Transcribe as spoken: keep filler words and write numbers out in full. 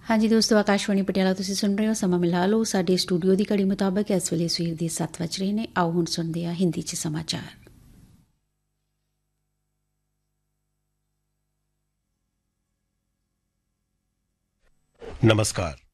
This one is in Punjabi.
ਹਾਂਜੀ ਦੋਸਤੋ, ਆਕਾਸ਼ਵਾਣੀ ਪਟਿਆਲਾ ਤੁਸੀਂ ਸੁਣ ਰਹੇ ਹੋ। ਸਮਾਂ ਮਿਲਾ ਲਓ। ਸਾਡੇ ਸਟੂਡੀਓ ਦੀ ਘੜੀ ਮੁਤਾਬਕ ਇਸ ਵੇਲੇ ਸਵੇਰ ਦੇ ਸੱਤ ਵੱਜ ਰਹੇ ਨੇ। ਆਓ ਹੁਣ ਸੁਣਦੇ ਹਾਂ ਹਿੰਦੀ 'ਚ ਸਮਾਚਾਰ। नमस्कार।